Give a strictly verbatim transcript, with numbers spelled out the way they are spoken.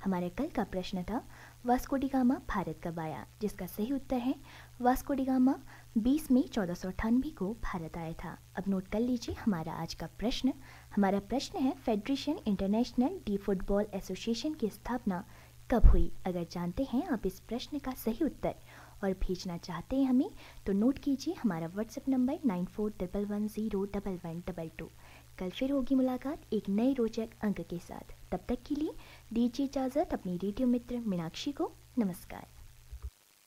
हमारे कल का प्रश्न था वास्को डी गामा भारत कब आया, जिसका सही उत्तर है वास्को डी गामा बीस मई चौदह सौ अट्ठानवे को भारत आया था। अब नोट कर लीजिए हमारा आज का प्रश्न। हमारा प्रश्न है federation international D football association की स्थापना कब हुई। अगर जानते हैं आप इस प्रश्न का सही उत्तर और भेजना चाहते हैं हमें, तो नोट कीजिए हमारा WhatsApp number nine four double one zero double one double two. कल फिर होगी मुलाकात एक नए रोचक अंक के साथ। तब तक के लिए दीजिए इजाज़त अपनी रेडियो मित्र मीनाक्षी को। नमस्कार।